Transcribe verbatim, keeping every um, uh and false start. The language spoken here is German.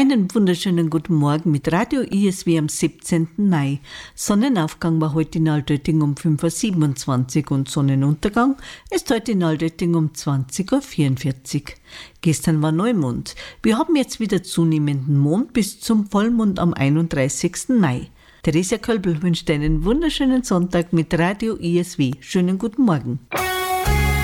Einen wunderschönen guten Morgen mit Radio I S W am siebzehnten Mai. Sonnenaufgang war heute in Altötting um fünf Uhr siebenundzwanzig und Sonnenuntergang ist heute in Altötting um zwanzig Uhr vierundvierzig. Gestern war Neumond. Wir haben jetzt wieder zunehmenden Mond bis zum Vollmond am einunddreißigsten Mai. Theresia Kölbel wünscht einen wunderschönen Sonntag mit Radio I S W. Schönen guten Morgen.